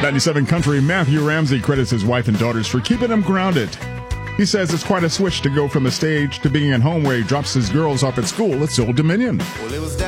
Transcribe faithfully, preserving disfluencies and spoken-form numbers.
ninety-seven Country, Matthew Ramsey credits his wife and daughters for keeping him grounded. He says it's quite a switch to go from the stage to being at home where he drops his girls off at school at Old Dominion. Well, it was